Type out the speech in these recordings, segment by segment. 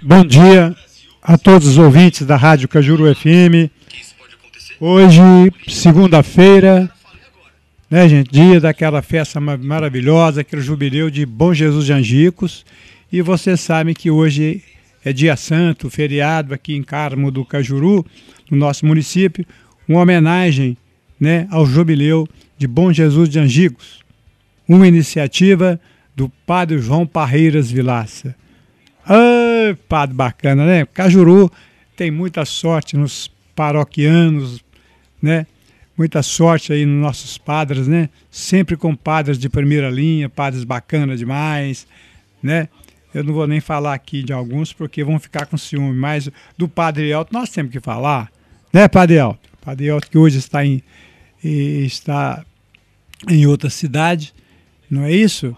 Bom dia a todos os ouvintes da Rádio Cajuru FM. Hoje, segunda-feira, né, gente? Dia daquela festa maravilhosa, aquele jubileu de Bom Jesus de Angicos. E vocês sabem que hoje é dia santo, feriado aqui em Carmo do Cajuru, no nosso município, uma homenagem, né, ao jubileu de Bom Jesus de Angicos, uma iniciativa do Padre João Parreiras Vilaça. Ah, padre bacana, né? Cajuru tem muita sorte nos paroquianos, né? Muita sorte aí nos nossos padres, né? Sempre com padres de primeira linha, padres bacanas demais, né? Eu não vou nem falar aqui de alguns porque vão ficar com ciúme, mas do Padre Elton nós temos que falar, né, Padre Elton? Padre Elton que hoje está em outra cidade, não é isso?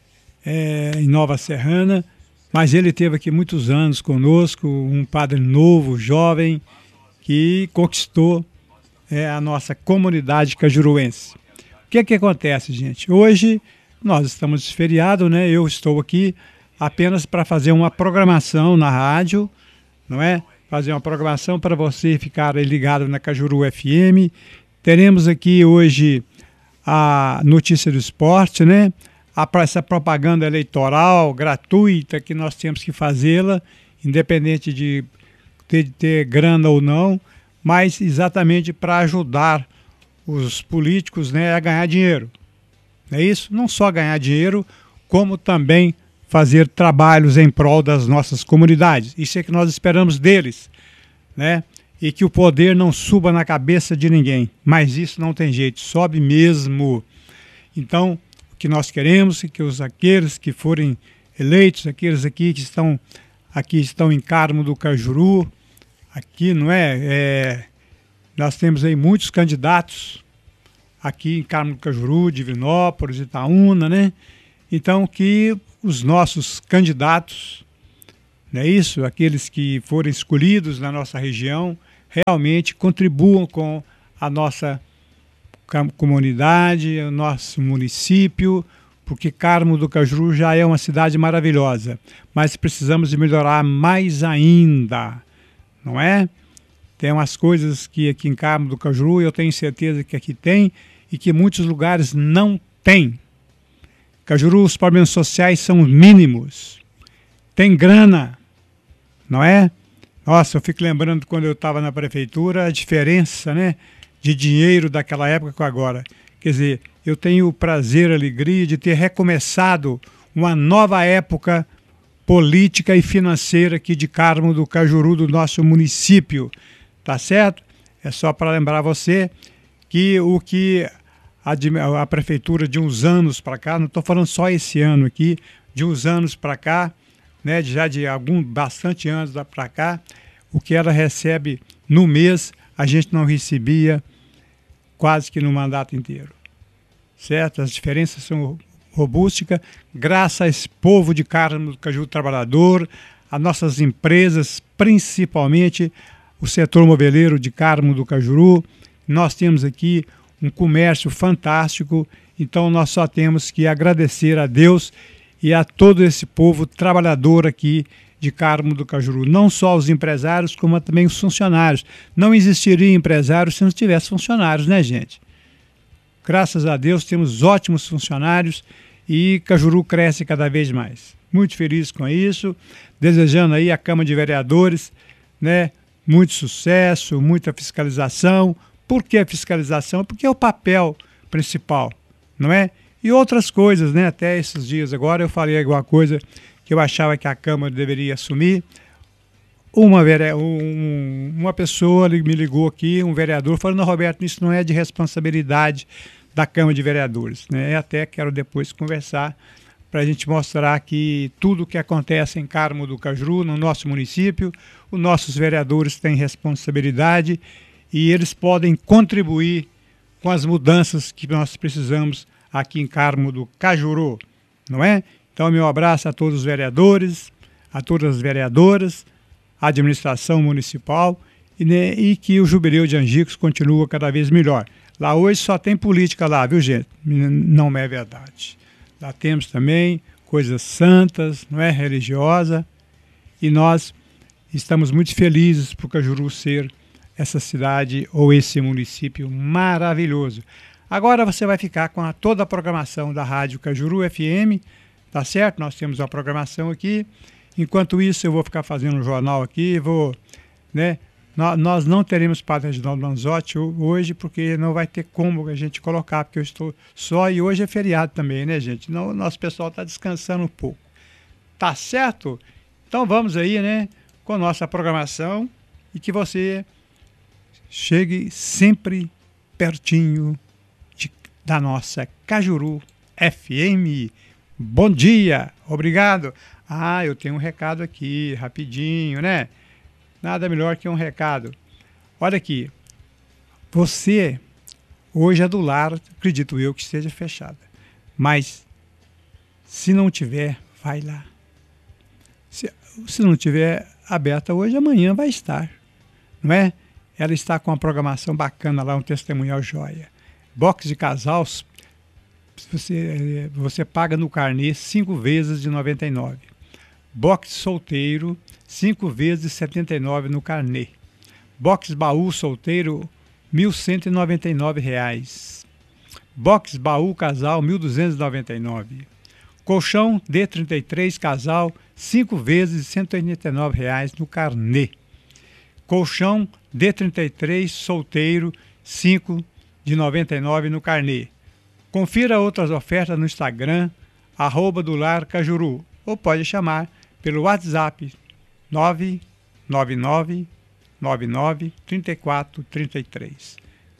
Em Nova Serrana. Mas ele teve aqui muitos anos conosco, um padre novo, jovem, que conquistou a nossa comunidade cajuruense. O que acontece, gente? Hoje nós estamos de feriado, né? Eu estou aqui apenas para fazer uma programação na rádio, não é? Fazer uma programação para você ficar ligado na Cajuru FM. Teremos aqui hoje a notícia do esporte, né? Essa propaganda eleitoral gratuita que nós temos que fazê-la, independente de ter grana ou não, mas exatamente para ajudar os políticos, né, a ganhar dinheiro. É isso? Não só ganhar dinheiro, como também fazer trabalhos em prol das nossas comunidades. Isso é que nós esperamos deles, né? E que o poder não suba na cabeça de ninguém. Mas isso não tem jeito, sobe mesmo. Então, que nós queremos que aqueles que forem eleitos, aqueles aqui que estão em Carmo do Cajuru, aqui, não é? Nós temos aí muitos candidatos aqui em Carmo do Cajuru, Divinópolis, Itaúna, né? Então, que os nossos candidatos, não é isso? Aqueles que forem escolhidos na nossa região, realmente contribuam com a nossa comunidade, o nosso município, porque Carmo do Cajuru já é uma cidade maravilhosa, mas precisamos de melhorar mais ainda, não é? Tem umas coisas que aqui em Carmo do Cajuru eu tenho certeza que aqui tem e que muitos lugares não tem. Cajuru, os problemas sociais são mínimos, tem grana, não é? Nossa, eu fico lembrando quando eu estava na prefeitura, a diferença, né, de dinheiro daquela época com agora. Quer dizer, eu tenho o prazer, a alegria de ter recomeçado uma nova época política e financeira aqui de Carmo do Cajuru, do nosso município. Tá certo? É só para lembrar você que o que a prefeitura de uns anos para cá, não estou falando só esse ano aqui, de uns anos para cá, né, já de bastante anos para cá, o que ela recebe no mês, a gente não recebia quase que no mandato inteiro, certo? As diferenças são robustas, graças a esse povo de Carmo do Cajuru trabalhador, as nossas empresas, principalmente o setor moveleiro de Carmo do Cajuru. Nós temos aqui um comércio fantástico, então nós só temos que agradecer a Deus e a todo esse povo trabalhador aqui de Carmo do Cajuru, não só os empresários, como também os funcionários. Não existiria empresários se não tivesse funcionários, né, gente? Graças a Deus temos ótimos funcionários e Cajuru cresce cada vez mais. Muito feliz com isso, desejando aí à Câmara de Vereadores, né, muito sucesso, muita fiscalização. Por que fiscalização? Porque é o papel principal, não é? E outras coisas, né? Até esses dias agora eu falei alguma coisa que eu achava que a Câmara deveria assumir. Uma pessoa me ligou aqui, um vereador, falando: não, Roberto, isso não é de responsabilidade da Câmara de Vereadores, né? Até quero depois conversar para a gente mostrar que tudo o que acontece em Carmo do Cajuru, no nosso município, os nossos vereadores têm responsabilidade e eles podem contribuir com as mudanças que nós precisamos aqui em Carmo do Cajuru, não é? Então, meu abraço a todos os vereadores, a todas as vereadoras, a administração municipal e que o Jubileu de Angicos continua cada vez melhor. Lá hoje só tem política lá, viu, gente? Não é verdade. Lá temos também coisas santas, não é, religiosa, e nós estamos muito felizes por Cajuru ser essa cidade ou esse município maravilhoso. Agora você vai ficar com toda a programação da Rádio Cajuru FM, tá certo? Nós temos uma programação aqui. Enquanto isso, eu vou ficar fazendo um jornal aqui, né? Nós não teremos Padre Reginaldo Manzotti hoje, porque não vai ter como a gente colocar, porque eu estou só e hoje é feriado também, né, gente? Não, nosso pessoal está descansando um pouco. Tá certo? Então vamos aí, né, com nossa programação e que você chegue sempre pertinho da nossa Cajuru FM. Bom dia, obrigado. Eu tenho um recado aqui, rapidinho, né? Nada melhor que um recado. Olha aqui, você, hoje a do lar, acredito eu que esteja fechada. Mas, se não tiver, vai lá. Se não tiver aberta hoje, amanhã vai estar. Não é? Ela está com uma programação bacana lá, um testemunhal joia. Box de casal, você paga no carnê 5 vezes de R$ 99. Box solteiro, 5 vezes R$ 79 no carnê. Box baú solteiro, R$ 1.199. Box baú casal, R$ 1.299. Colchão D33 casal, 5 vezes R$ 189 no carnê. Colchão D33 solteiro, 5 de R$ 99 no carnê. Confira outras ofertas no Instagram, @dolarcajuru, ou pode chamar pelo WhatsApp 999-99-3433.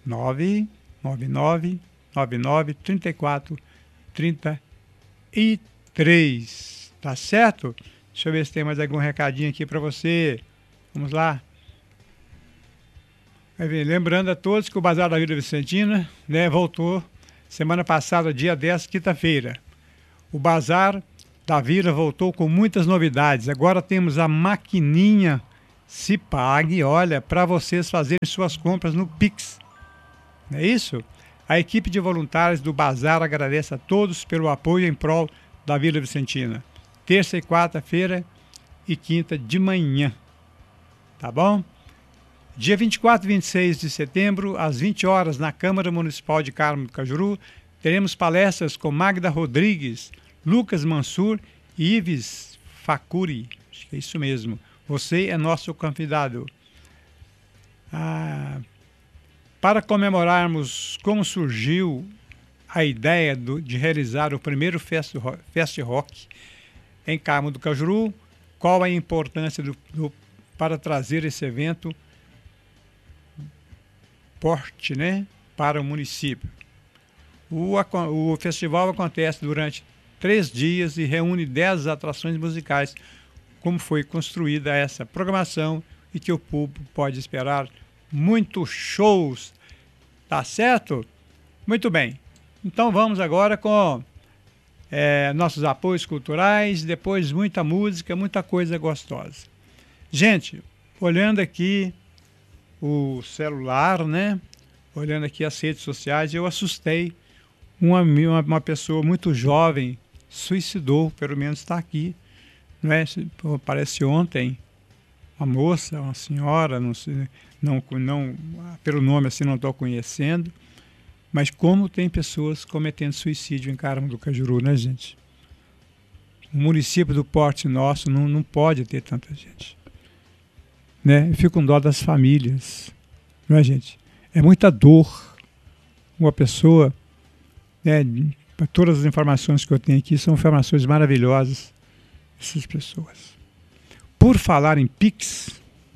999-99-3433. Tá certo? Deixa eu ver se tem mais algum recadinho aqui para você. Vamos lá. Lembrando a todos que o Bazar da Vila Vicentina, né, voltou semana passada, dia 10, quinta-feira. O Bazar da Vila voltou com muitas novidades. Agora temos a maquininha Se Pague, olha, para vocês fazerem suas compras no Pix. Não é isso? A equipe de voluntários do Bazar agradece a todos pelo apoio em prol da Vila Vicentina. Terça e quarta-feira e quinta de manhã. Tá bom? Dia 24 e 26 de setembro, às 20 horas, na Câmara Municipal de Carmo do Cajuru, teremos palestras com Magda Rodrigues, Lucas Mansur e Ives Facuri. Acho que é isso mesmo. Você é nosso convidado. Para comemorarmos como surgiu a ideia de realizar o primeiro Fest Rock em Carmo do Cajuru, qual a importância para trazer esse evento porte, né, para o município. O festival acontece durante 3 dias e reúne 10 atrações musicais, como foi construída essa programação e que o público pode esperar muitos shows. Tá certo? Muito bem. Então vamos agora com nossos apoios culturais, depois muita música, muita coisa gostosa. Gente, olhando aqui o celular, né? Olhando aqui as redes sociais, eu assustei. Uma pessoa muito jovem suicidou, pelo menos está aqui. Não é? Parece ontem, uma moça, uma senhora, não sei, não, pelo nome assim não estou conhecendo, mas como tem pessoas cometendo suicídio em Carmo do Cajuru, né, gente? O município do porte nosso não pode ter tanta gente. Né? Eu fico com dó das famílias, não é, gente? É muita dor. Uma pessoa, né, todas as informações que eu tenho aqui são informações maravilhosas dessas pessoas. Por falar em Pix,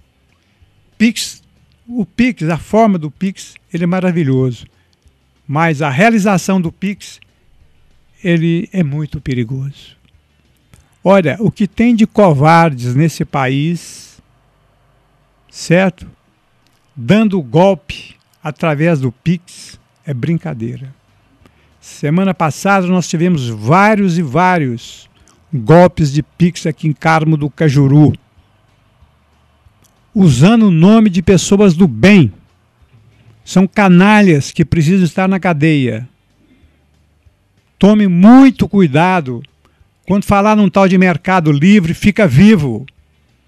o Pix, a forma do Pix, ele é maravilhoso, mas a realização do Pix, ele é muito perigoso. Olha, o que tem de covardes nesse país, certo? Dando golpe através do Pix, é brincadeira. Semana passada nós tivemos vários golpes de Pix aqui em Carmo do Cajuru, usando o nome de pessoas do bem. São canalhas que precisam estar na cadeia. Tome muito cuidado. Quando falar num tal de Mercado Livre, fica vivo.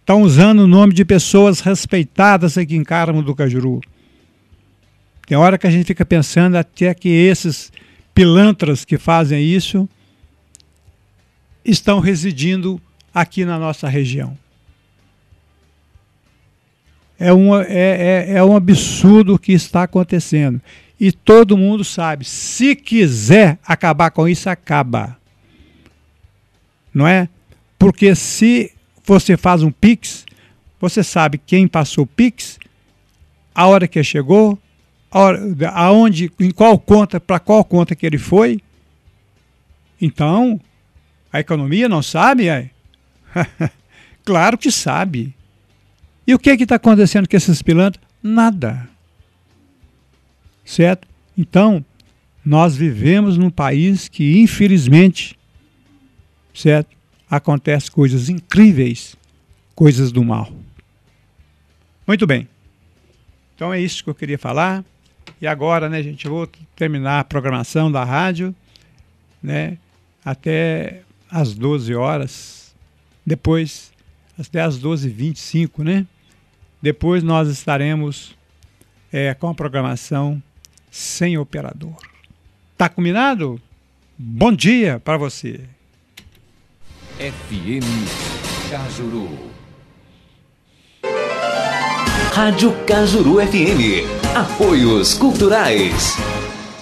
Estão usando o nome de pessoas respeitadas aqui em Carmo do Cajuru. Tem hora que a gente fica pensando até que esses pilantras que fazem isso estão residindo aqui na nossa região. É um absurdo o que está acontecendo. E todo mundo sabe, se quiser acabar com isso, acaba. Não é? Porque se você faz um Pix, você sabe quem passou o Pix, a hora que chegou, aonde, em qual conta, para qual conta que ele foi. Então, a economia não sabe? Claro que sabe. E o que está acontecendo com esses pilantras? Nada. Certo? Então, nós vivemos num país que, infelizmente, certo? Acontecem coisas incríveis, coisas do mal. Muito bem. Então é isso que eu queria falar. E agora, né, gente, eu vou terminar a programação da rádio, né, até às 12 horas. Depois, até às 12h25, né? Depois nós estaremos com a programação sem operador. Tá combinado? Bom dia para você. FM Cajuru. Rádio Cajuru FM. Apoios culturais.